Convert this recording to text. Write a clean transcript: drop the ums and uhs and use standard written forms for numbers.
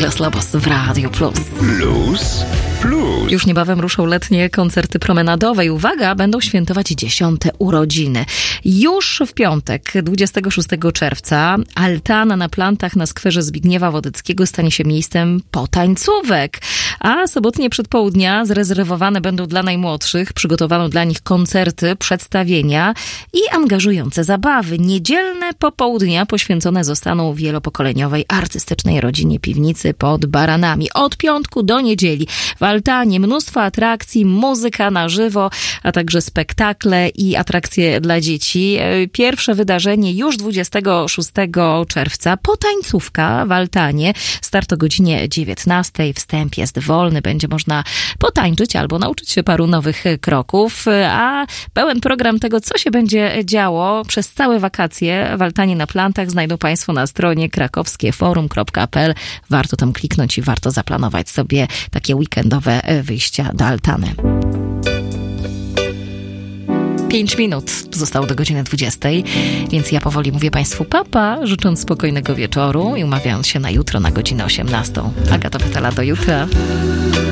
Los Lobos w Radiu Plus. Plus. Już niebawem ruszą letnie koncerty promenadowe i uwaga, będą świętować 10. urodziny. Już w piątek, 26 czerwca, altana na Plantach na skwerze Zbigniewa Wodeckiego stanie się miejscem potańcówek. A sobotnie przedpołudnia zarezerwowane będą dla najmłodszych. Przygotowano dla nich koncerty, przedstawienia i angażujące zabawy. Niedzielne popołudnia poświęcone zostaną wielopokoleniowej artystycznej rodzinie Piwnicy pod Baranami. Od piątku do niedzieli w altanie mnóstwo atrakcji, muzyka na żywo, a także spektakle i atrakcje dla dzieci. Pierwsze wydarzenie już 26 czerwca. Potańcówka w altanie. Start o godzinie 19. Wstęp jest wolny. Będzie można potańczyć albo nauczyć się paru nowych kroków. A pełen program tego, co się będzie działo przez całe wakacje w altanie na Plantach znajdą Państwo na stronie krakowskieforum.pl. Warto tam kliknąć i warto zaplanować sobie takie weekendowe wyjścia do altany. 5 minut zostało do godziny 20, więc ja powoli mówię Państwu papa, życząc spokojnego wieczoru i umawiając się na jutro na godzinę 18. Agata Pytala, do jutra.